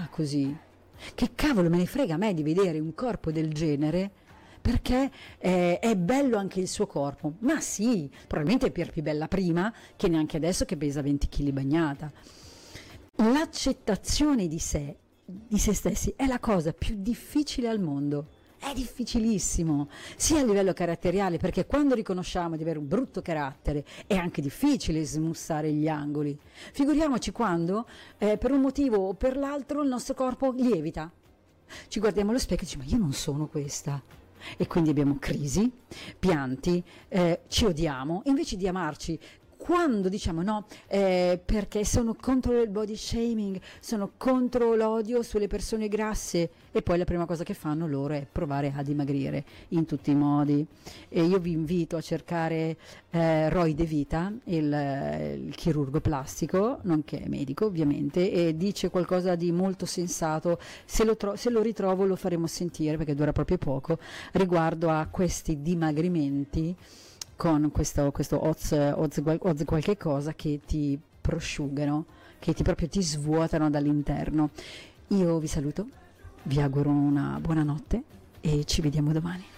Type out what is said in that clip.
va così. Che cavolo me ne frega a me di vedere un corpo del genere, perché è bello anche il suo corpo. Ma sì, probabilmente è più bella prima che neanche adesso che pesa 20 kg bagnata. L'accettazione di sé, di se stessi, è la cosa più difficile al mondo. È difficilissimo, sia a livello caratteriale, perché quando riconosciamo di avere un brutto carattere è anche difficile smussare gli angoli. Figuriamoci quando, per un motivo o per l'altro, il nostro corpo lievita. Ci guardiamo allo specchio e diciamo: ma io non sono questa. E quindi abbiamo crisi, pianti, ci odiamo, invece di amarci. Quando diciamo no, perché sono contro il body shaming, sono contro l'odio sulle persone grasse, e poi la prima cosa che fanno loro è provare a dimagrire in tutti i modi. E io vi invito a cercare Roy De Vita, il chirurgo plastico, nonché medico ovviamente, e dice qualcosa di molto sensato. Se lo ritrovo lo faremo sentire, perché dura proprio poco, riguardo a questi dimagrimenti con questo oz qualche cosa che ti prosciugano, che proprio ti svuotano dall'interno. Io vi saluto, vi auguro una buona notte e ci vediamo domani.